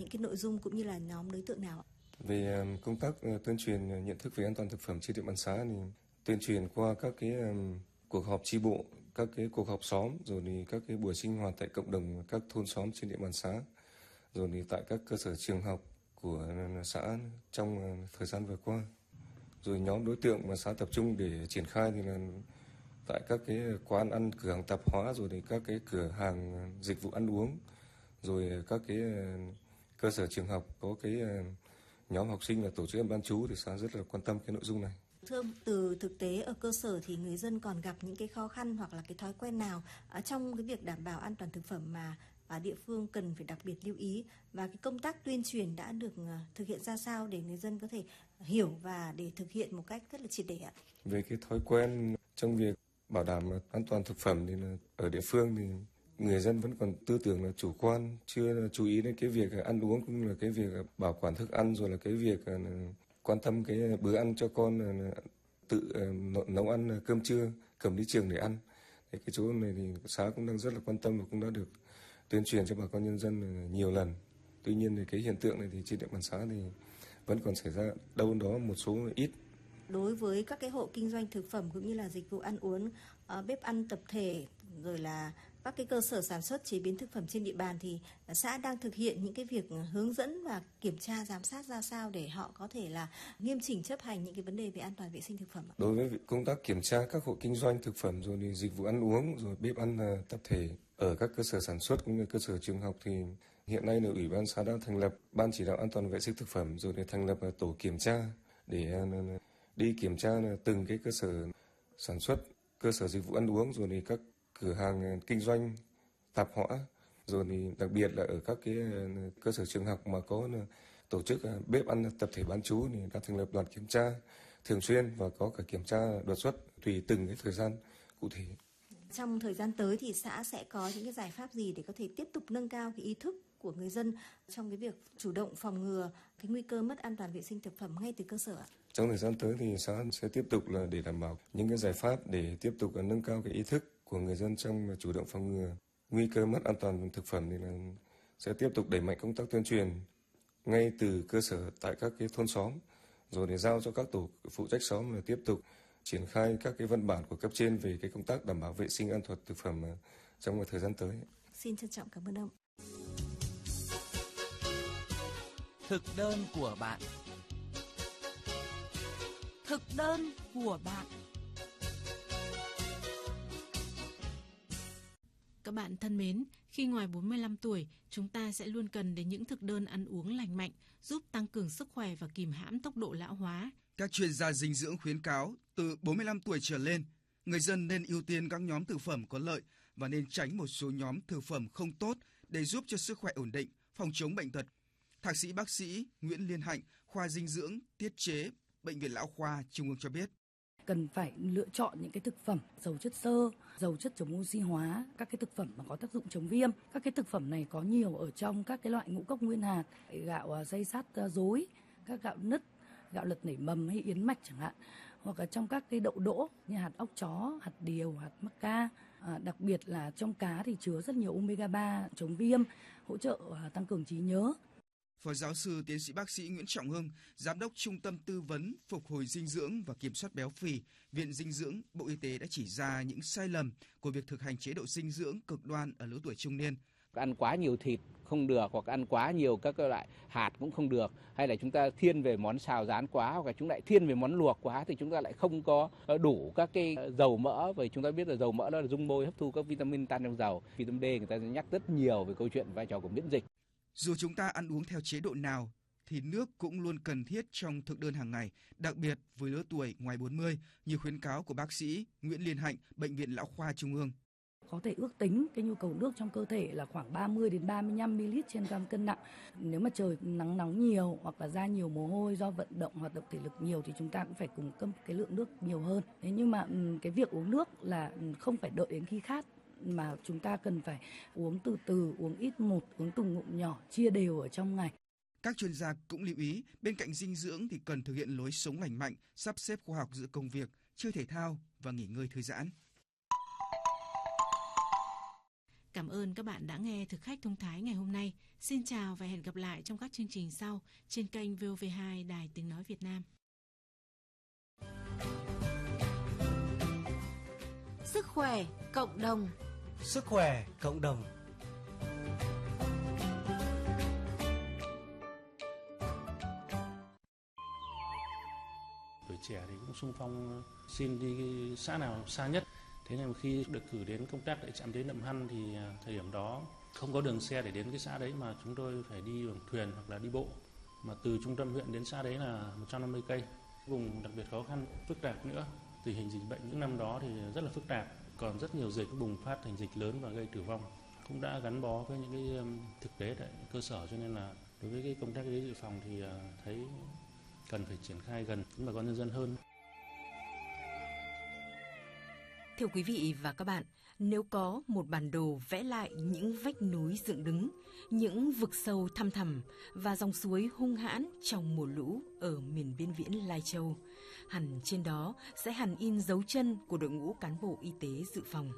những cái nội dung cũng như là nhóm đối tượng nào ạ? Về công tác tuyên truyền nhận thức về an toàn thực phẩm trên địa bàn xã thì tuyên truyền qua các cái cuộc họp chi bộ, các cái cuộc họp xóm, rồi thì các cái buổi sinh hoạt tại cộng đồng các thôn xóm trên địa bàn xã, rồi thì tại các cơ sở trường học của xã trong thời gian vừa qua. Rồi nhóm đối tượng mà xã tập trung để triển khai thì là tại các cái quán ăn, cửa hàng tạp hóa, rồi thì các cái cửa hàng dịch vụ ăn uống, rồi các cái cơ sở trường học có cái nhóm học sinh là tổ chức bán trú thì xã rất là quan tâm cái nội dung này. Thưa ông, từ thực tế ở cơ sở thì người dân còn gặp những cái khó khăn hoặc là cái thói quen nào trong cái việc đảm bảo an toàn thực phẩm mà địa phương cần phải đặc biệt lưu ý, và cái công tác tuyên truyền đã được thực hiện ra sao để người dân có thể hiểu và để thực hiện một cách rất là triệt để ạ? Về cái thói quen trong việc bảo đảm an toàn thực phẩm thì là ở địa phương thì người dân vẫn còn tư tưởng là chủ quan, chưa chú ý đến cái việc ăn uống cũng như là cái việc bảo quản thức ăn, rồi là cái việc quan tâm cái bữa ăn cho con tự nấu ăn cơm trưa cầm đi trường để ăn. Thì cái chỗ này thì xã cũng đang rất là quan tâm và cũng đã được tuyên truyền cho bà con nhân dân nhiều lần. Tuy nhiên thì cái hiện tượng này thì trên địa bàn xã thì vẫn còn xảy ra đâu đó một số ít. Đối với các cái hộ kinh doanh thực phẩm cũng như là dịch vụ ăn uống, bếp ăn tập thể, rồi là các cái cơ sở sản xuất chế biến thực phẩm trên địa bàn thì xã đang thực hiện những cái việc hướng dẫn và kiểm tra giám sát ra sao để họ có thể là nghiêm chỉnh chấp hành những cái vấn đề về an toàn vệ sinh thực phẩm ạ? Đối với công tác kiểm tra các hộ kinh doanh thực phẩm, rồi thì dịch vụ ăn uống, rồi bếp ăn tập thể ở các cơ sở sản xuất cũng như cơ sở trường học thì hiện nay là Ủy ban xã đã thành lập ban chỉ đạo an toàn vệ sinh thực phẩm, rồi để thành lập tổ kiểm tra để đi kiểm tra từng cái cơ sở sản xuất, cơ sở dịch vụ ăn uống, rồi thì các cửa hàng kinh doanh tạp hóa, rồi thì đặc biệt là ở các cái cơ sở trường học mà có tổ chức bếp ăn tập thể bán trú thì đã thành lập đoàn kiểm tra thường xuyên và có cả kiểm tra đột xuất tùy từng cái thời gian cụ thể. Trong thời gian tới thì xã sẽ có những cái giải pháp gì để có thể tiếp tục nâng cao cái ý thức của người dân trong cái việc chủ động phòng ngừa cái nguy cơ mất an toàn vệ sinh thực phẩm ngay từ cơ sở ạ? Trong thời gian tới thì xã sẽ tiếp tục là để đảm bảo những cái giải pháp để tiếp tục nâng cao cái ý thức của người dân trong chủ động phòng ngừa nguy cơ mất an toàn thực phẩm, thì là sẽ tiếp tục đẩy mạnh công tác tuyên truyền ngay từ cơ sở tại các cái thôn xóm, rồi để giao cho các tổ phụ trách xóm là tiếp tục triển khai các cái văn bản của cấp trên về cái công tác đảm bảo vệ sinh an toàn thực phẩm trong thời gian tới. Xin trân trọng cảm ơn ông. Thực đơn của bạn. Thực đơn của bạn. Các bạn thân mến, khi ngoài 45 tuổi, chúng ta sẽ luôn cần đến những thực đơn ăn uống lành mạnh, giúp tăng cường sức khỏe và kìm hãm tốc độ lão hóa. Các chuyên gia dinh dưỡng khuyến cáo từ 45 tuổi trở lên, người dân nên ưu tiên các nhóm thực phẩm có lợi và nên tránh một số nhóm thực phẩm không tốt để giúp cho sức khỏe ổn định, phòng chống bệnh tật. Thạc sĩ bác sĩ Nguyễn Liên Hạnh, khoa dinh dưỡng, tiết chế, Bệnh viện Lão khoa Trung ương cho biết. Cần phải lựa chọn những cái thực phẩm giàu chất xơ, giàu chất chống oxy hóa, các cái thực phẩm mà có tác dụng chống viêm. Các cái thực phẩm này có nhiều ở trong các cái loại ngũ cốc nguyên hạt, gạo dây sắt rối, các gạo nứt, gạo lật nảy mầm hay yến mạch chẳng hạn, hoặc là trong các cái đậu đỗ như hạt óc chó, hạt điều, hạt mắc ca. Đặc biệt là trong cá thì chứa rất nhiều omega 3 chống viêm, hỗ trợ tăng cường trí nhớ. Phó giáo sư tiến sĩ bác sĩ Nguyễn Trọng Hưng, Giám đốc Trung tâm Tư vấn Phục hồi dinh dưỡng và Kiểm soát béo phì, Viện Dinh dưỡng, Bộ Y tế đã chỉ ra những sai lầm của việc thực hành chế độ dinh dưỡng cực đoan ở lứa tuổi trung niên. Ăn quá nhiều thịt không được, hoặc ăn quá nhiều các loại hạt cũng không được, hay là chúng ta thiên về món xào rán quá, hoặc là chúng lại thiên về món luộc quá thì chúng ta lại không có đủ các cái dầu mỡ. Vì chúng ta biết là dầu mỡ đó là dung môi hấp thu các vitamin tan trong dầu. Vitamin D người ta nhắc rất nhiều về câu chuyện vai trò của miễn dịch. Dù chúng ta ăn uống theo chế độ nào thì nước cũng luôn cần thiết trong thực đơn hàng ngày, đặc biệt với lứa tuổi ngoài 40 như khuyến cáo của bác sĩ Nguyễn Liên Hạnh, Bệnh viện Lão khoa Trung ương. Có thể ước tính cái nhu cầu nước trong cơ thể là khoảng 30 đến 35 ml trên gram cân nặng. Nếu mà trời nắng nóng nhiều hoặc là ra nhiều mồ hôi do vận động, hoạt động thể lực nhiều thì chúng ta cũng phải cung cấp cái lượng nước nhiều hơn. Thế nhưng mà cái việc uống nước là không phải đợi đến khi khát, mà chúng ta cần phải uống từ từ, uống ít một, uống từng ngụm nhỏ, chia đều ở trong ngày. Các chuyên gia cũng lưu ý, bên cạnh dinh dưỡng thì cần thực hiện lối sống lành mạnh, sắp xếp khoa học giữa công việc, chơi thể thao và nghỉ ngơi thư giãn. Cảm ơn các bạn đã nghe Thực khách thông thái ngày hôm nay. Xin chào và hẹn gặp lại trong các chương trình sau trên kênh VOV2 Đài Tiếng Nói Việt Nam. Sức khỏe cộng đồng. Sức khỏe cộng đồng. Tuổi trẻ thì cũng xung phong xin đi xã nào xa nhất. Thế nên khi được cử đến công tác tại trạm y tế Nậm Hăn thì thời điểm đó không có đường xe để đến cái xã đấy mà chúng tôi phải đi bằng thuyền hoặc là đi bộ. Mà từ trung tâm huyện đến xã đấy là 150 cây. Vùng đặc biệt khó khăn, phức tạp nữa. Tình hình dịch bệnh những năm đó thì rất là phức tạp. Còn rất nhiều dịch bùng phát thành dịch lớn và gây tử vong. Cũng đã gắn bó với những cái thực tế tại cơ sở, cho nên là đối với cái công tác y tế dự phòng thì thấy cần phải triển khai gần với bà con nhân dân hơn. Thưa quý vị và các bạn, nếu có một bản đồ vẽ lại những vách núi dựng đứng, những vực sâu thăm thẳm và dòng suối hung hãn trong mùa lũ ở miền biên viễn Lai Châu, hẳn trên đó sẽ hằn in dấu chân của đội ngũ cán bộ y tế dự phòng.